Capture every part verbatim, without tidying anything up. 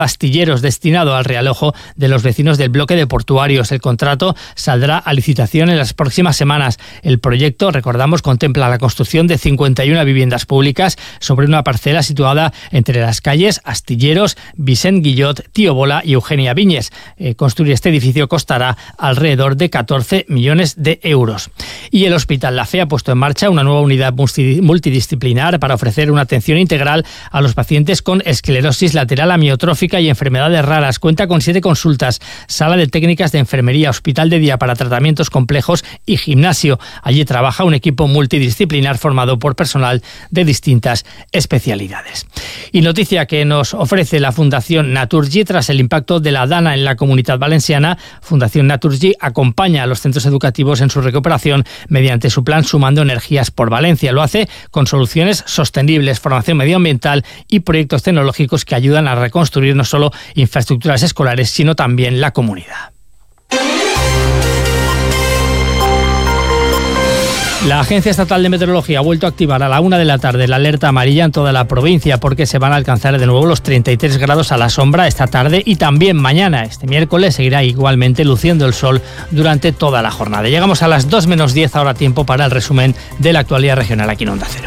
astilleros destinado al realojo de los vecinos del bloque de Portuarios. El contrato saldrá a licitación en las próximas semanas. El proyecto, recordamos, contempla la construcción de cincuenta y una viviendas públicas sobre una parcela situada entre las calles Astilleros, Vicent Guillot, Tío Bola y Eugenia Viñes. Eh, construir este edificio costará alrededor de catorce millones de euros. Y el Hospital La Fe ha puesto en marcha una nueva unidad multidisciplinar para ofrecer una atención integral a los pacientes con esclerosis lateral amiotrófica y enfermedades raras. Cuenta con siete consultas, sala de técnicas de enfermería, hospital de día para tratamientos complejos y gimnasio. Allí trabaja un equipo multidisciplinar formado por personal de distintas especialidades. Y noticia que nos ofrece la Fundación Naturgy tras el impacto de la Dana en la Comunitat Valenciana. Fundación Naturgy acompaña a los centros educativos en su recuperación mediante su plan Sumando Energías por Valencia. Lo hace con soluciones sostenibles, formación medioambiental y proyectos tecnológicos que ayudan a reconstruir no solo infraestructuras escolares, sino también la comunidad. La Agencia Estatal de Meteorología ha vuelto a activar a la una de la tarde la alerta amarilla en toda la provincia porque se van a alcanzar de nuevo los treinta y tres grados a la sombra esta tarde y también mañana. Este miércoles seguirá igualmente luciendo el sol durante toda la jornada. Llegamos a las dos menos diez, ahora tiempo para el resumen de la actualidad regional aquí en Onda Cero.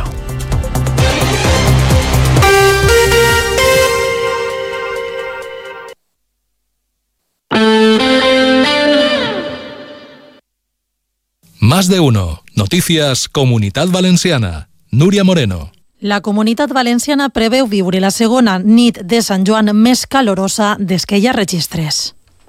Más de uno. Noticias Comunitat Valenciana. Núria Moreno. La Comunitat Valenciana preveu viure la segona nit de Sant Joan més calorosa des que hi ha registres.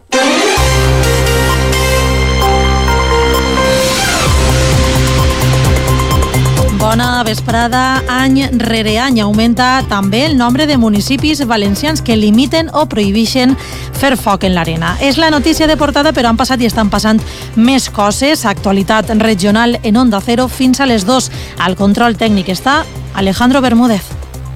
Bona vesprada. Any rere any augmenta també el nombre de municipis valencians que limiten o prohibeixen fer foc en l'arena. És la notícia de portada, però han passat i estan passant més coses. Actualitat regional en Onda Cero fins a les dos. Al control tècnic està Alejandro Bermúdez.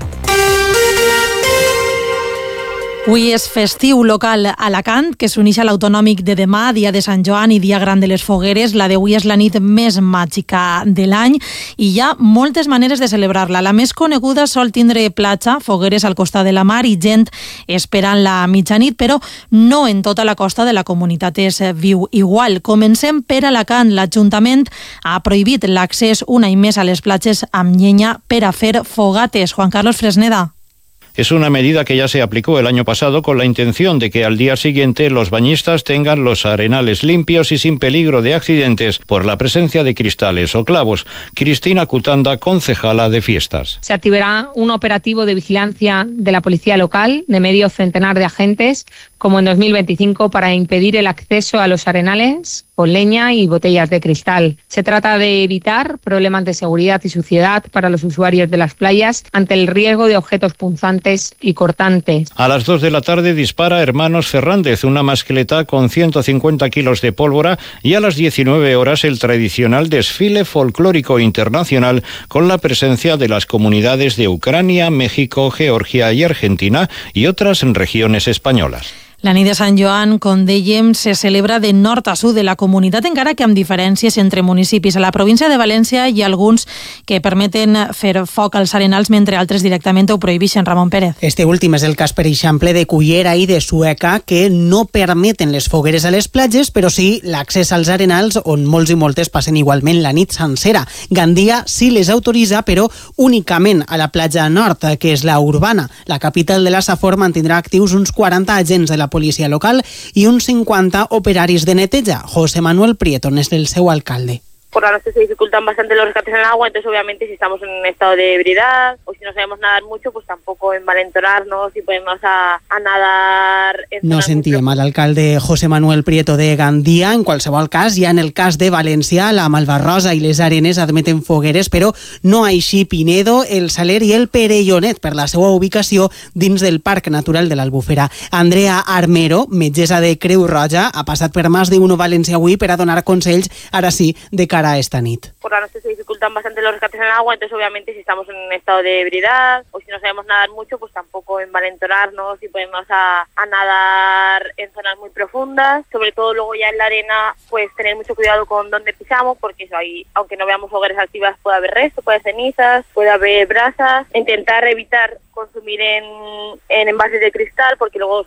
Avui és festiu local a Alacant, que s'uneix a l'autonòmic de demà, dia de Sant Joan i dia gran de les fogueres. La d'avui és la nit més màgica de l'any i hi ha moltes maneres de celebrar-la. La més coneguda sol tindre platja, fogueres al costat de la mar i gent esperant la mitjanit, però no en tota la costa de la comunitat és viu igual. Comencem per Alacant. L'Ajuntament ha prohibit l'accés un any més a les platges amb llenya per a fer fogates. Juan Carlos Fresneda. Es una medida que ya se aplicó el año pasado con la intención de que al día siguiente los bañistas tengan los arenales limpios y sin peligro de accidentes por la presencia de cristales o clavos. Cristina Cutanda, concejala de fiestas. Se activará un operativo de vigilancia de la policía local de medio centenar de agentes, como en dos mil veinticinco, para impedir el acceso a los arenales con leña y botellas de cristal. Se trata de evitar problemas de seguridad y suciedad para los usuarios de las playas ante el riesgo de objetos punzantes y cortantes. A las dos de la tarde dispara Hermanos Fernández, una mascleta con ciento cincuenta kilos de pólvora, y a las diecinueve horas el tradicional desfile folclórico internacional con la presencia de las comunidades de Ucrania, México, Georgia y Argentina y otras regiones españolas. La nit de Sant Joan, com dèiem, se celebra de nord a sud de la comunitat, encara que amb diferències entre municipis. A la província de València hi ha alguns que permeten fer foc als arenals, mentre altres directament ho prohibeixen. Ramon Pérez. Este últim és el cas, per exemple, de Cullera i de Sueca, que no permeten les fogueres a les platges, però sí l'accés als arenals, on molts i moltes passen igualment la nit sencera. Gandia sí les autoritza, però únicament a la platja nord, que és la urbana. La capital de la Safor mantindrà actius uns quaranta agents de la policía local y un cincuenta operaris de neteja. José Manuel Prieto es el seu alcalde. Por la noche se dificultan bastante los rescates en el agua, entonces obviamente si estamos en un estado de ebriedad o si no sabemos nadar mucho, pues tampoco envalentonarnos y ponernos a, a nadar. No sentíem a l'alcalde José Manuel Prieto de Gandia. En qualsevol cas, ja en el cas de València, la Malvarrosa i les Arenes admeten fogueres, però no així Pinedo, el Saler i el Perellonet, per la seva ubicació dins del Parc Natural de l'Albufera. Andrea Armero, metgessa de Creu Roja, ha passat per Más de Uno València avui per a donar consells, ara sí, de cara a esta nit. Por la noche se dificultan bastante los rescates en el agua, entonces obviamente si estamos en un estado de ebriedad o si no sabemos nadar mucho, pues tampoco envalentonarnos y ponernos a, a nadar en zonas muy profundas. Sobre todo luego ya en la arena, pues tener mucho cuidado con dónde pisamos, porque eso ahí, aunque no veamos hogueras activas, puede haber resto, puede haber cenizas, puede haber brasas. Intentar evitar consumir en, en envases de cristal, porque luego